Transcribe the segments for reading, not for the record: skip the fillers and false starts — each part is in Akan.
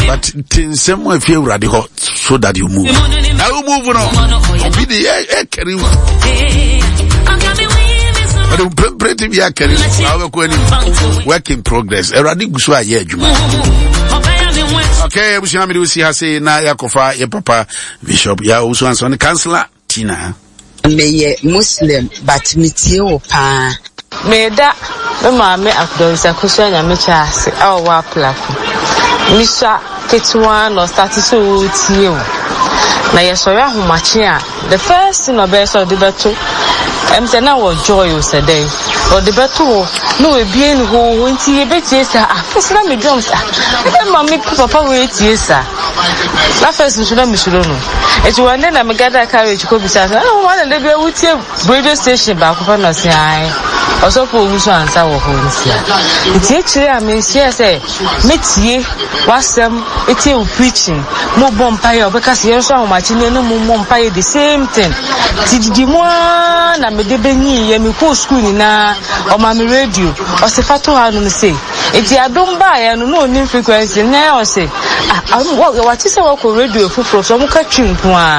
But some way if you ready hot so that you move. Now you move on. Be the carry. But pretty be a carry. Work in progress. Eradi guswa ye juma. Okay, we should see her say na Yakofa, your papa, Bishop, ya also answer the counselor, Tina. Me Muslim, but me tio pa. Me da, the mammy after is a cushion and me chas, our wapla. Misha, Ketuan or started so tio. Na yesora hu machia. The first thing of best of the battle. Now was joyous a day. Or the battle, no, a being who went to a bit, yes, sir. First, let me drums. Mammy, papa, wait, yes, sir. La first, you should know. It's one then I'm a gather carriage, go beside. I don't want to live with your radio station back upon us. I also for which one our homes here. It's actually, I mean, yes, meet ye, was them, it's you preaching, no bonfire, because you're so much in no bonfire, the same thing. Did you want a medebeni, and we go school na or mammy radio, or Sefato, I don't say. It's I don't buy and no new frequency now, say. I'm what is our radio for some catching.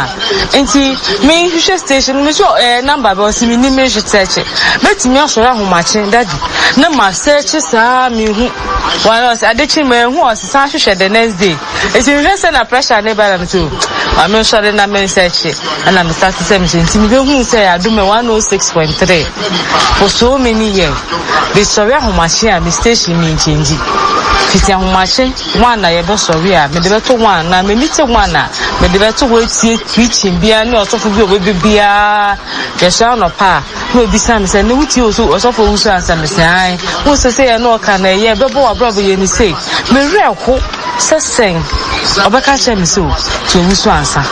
And see, me, station, which your number was in the measure search. Let me also how much daddy. No, my searches are me who was a ditching man who was such the next day. It's in a pressure neighbor too. I'm not sure that I'm search it, and I'm starting 17. Who say I do my 106.3 for so many years. The sorry how much I station me changing. Fiti ahomache one na yebo sorry a me de beto one na me meet one na me de beto we tie preaching bia na osofo bi obebi bia ye sha no pa no bi sam say ne wuti osofo wusu ansa me say ai wo say na oka na ye bebo abrobo ye ni say me reko sesen obeka che me so to wusu ansa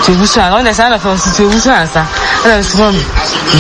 on the side of us to wusu ansa na so me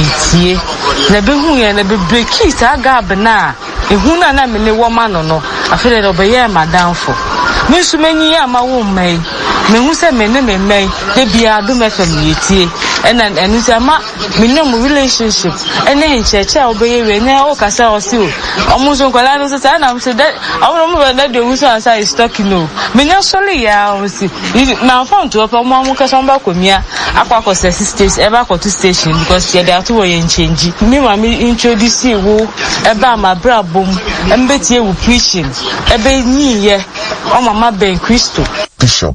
tie na be hu ye na be break it aga bna ehuna na me ne wo ma no afele do be ye madam for me su menyi ama wo mai me hu se me ne me mai de bia do me fam yetie enu se ma me no mu relationship ene ncheche a obeye we ne o kasa o si o omo so kwala no se na so that omo mo na de wusu ansa is talking no me no sole ya o si na phone to opa mo kasa mba komia akwa sisters eba ko to station because they are to we change me ma me introduce wo eba ma brabom embetie wo preaching ebe nyi ye o mama ben Christo Bishop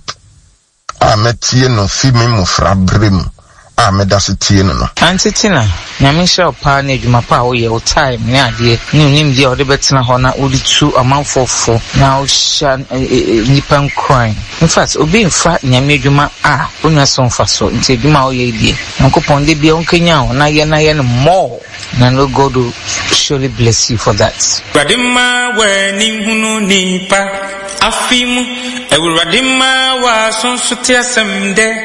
ametie no fi me mu frabrem amedasitie no antitina nyame sha pa na adwuma pa wo ye o time ne ade ni nim dia o de betena ho na odi tu amanfofo na o sha nipan crime in fact obi mfa nyame adwuma onwa so mfa so nti adwuma o ye die nkopon de bia onkenya ho na ye no more na no God will surely bless you for that. Radima we ni hunu nipa afimu ewuradima wa sonso tiasemde